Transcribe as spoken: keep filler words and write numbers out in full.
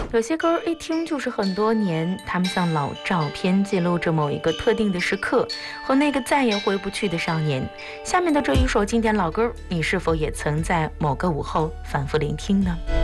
有些歌一听就是很多年，它们像老照片，记录着某一个特定的时刻和那个再也回不去的少年。下面的这一首经典老歌，你是否也曾在某个午后反复聆听呢？